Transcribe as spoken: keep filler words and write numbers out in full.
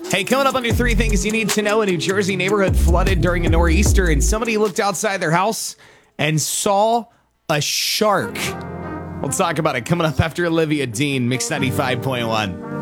Hey, coming up on your three things you need to know. A New Jersey neighborhood flooded during a nor'easter, and somebody looked outside their house and saw a shark. We'll talk about it coming up after Olivia Dean, Mix ninety-five point one.